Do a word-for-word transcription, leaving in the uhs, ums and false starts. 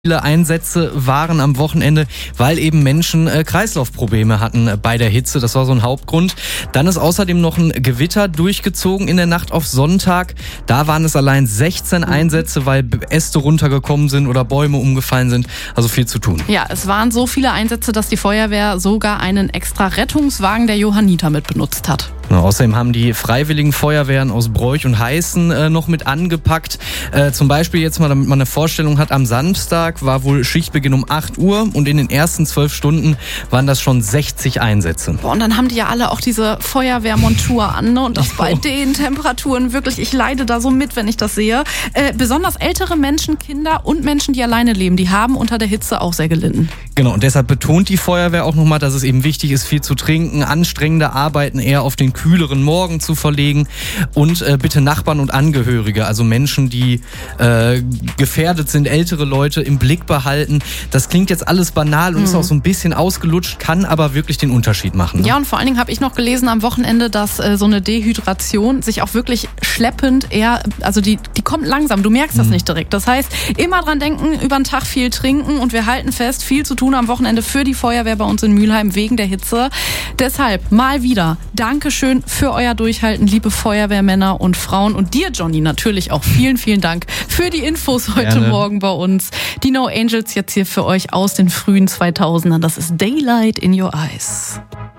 Viele Einsätze waren am Wochenende, weil eben Menschen äh, Kreislaufprobleme hatten äh, bei der Hitze. Das war so ein Hauptgrund. Dann ist außerdem noch ein Gewitter durchgezogen in der Nacht auf Sonntag. Da waren es allein sechzehn Einsätze, weil Äste runtergekommen sind oder Bäume umgefallen sind. Also viel zu tun. Ja, es waren so viele Einsätze, dass die Feuerwehr sogar einen extra Rettungswagen der Johanniter mit benutzt hat. Ja, außerdem haben die Freiwilligen Feuerwehren aus Broich und Heißen äh, noch mit angepackt. Äh, zum Beispiel jetzt mal, damit man eine Vorstellung hat, am Samstag war wohl Schichtbeginn um acht Uhr und in den ersten zwölf Stunden waren das schon sechzig Einsätze. Boah, und dann haben die ja alle auch diese Feuerwehrmontur an, ne? Und das bei den Temperaturen wirklich, ich leide da so mit, wenn ich das sehe. Äh, besonders ältere Menschen, Kinder und Menschen, die alleine leben, die haben unter der Hitze auch sehr gelitten. Genau, und deshalb betont die Feuerwehr auch nochmal, dass es eben wichtig ist, viel zu trinken, anstrengende Arbeiten eher auf den kühleren Morgen zu verlegen und äh, bitte Nachbarn und Angehörige, also Menschen, die äh, gefährdet sind, ältere Leute im Blick behalten. Das klingt jetzt alles banal und mhm. ist auch so ein bisschen ausgelutscht, kann aber wirklich den Unterschied machen. Ne? Ja, und vor allen Dingen habe ich noch gelesen am Wochenende, dass äh, so eine Dehydration sich auch wirklich schleppend eher, also die, die kommt langsam, du merkst das mhm. nicht direkt. Das heißt, immer dran denken, über den Tag viel trinken und wir halten fest, viel zu tun am Wochenende für die Feuerwehr bei uns in Mülheim wegen der Hitze. Deshalb mal wieder Dankeschön für euer Durchhalten, liebe Feuerwehrmänner und Frauen und dir, Johnny, natürlich auch vielen, vielen Dank für die Infos heute Gerne. Morgen bei uns. Die No Angels jetzt hier für euch aus den frühen zweitausendern. Das ist Daylight in Your Eyes.